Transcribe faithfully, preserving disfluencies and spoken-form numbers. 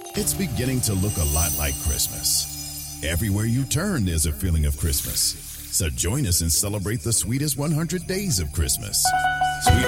It's beginning to look a lot like Christmas. Everywhere you turn, there's a feeling of Christmas. So join us and celebrate the sweetest one hundred days of Christmas. Sweet